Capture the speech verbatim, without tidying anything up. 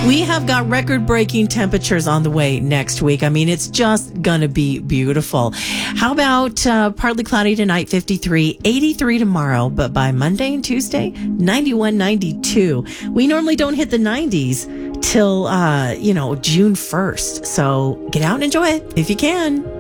We have got record-breaking temperatures on the way next week. I mean, it's just going to be beautiful. How about uh, partly cloudy tonight, fifty-three, eighty-three tomorrow, but by Monday and Tuesday, ninety-one, ninety-two. We normally don't hit the nineties till, uh, you know, June first. So get out and enjoy it if you can.